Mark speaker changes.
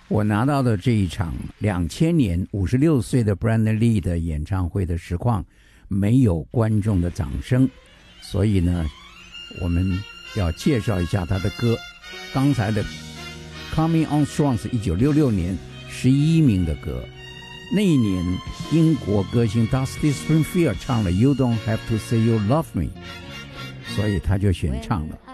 Speaker 1: 我拿到的这一场2000年56岁的 Brandon Lee 的演唱会的实况没有观众的掌声，所以呢我们要介绍一下他的歌。刚才的 Coming On Strong 是1966年11名的歌，那一年英国歌星 Dusty Springfield 唱了 You Don't Have to Say You Love Me， 所以他就选唱了。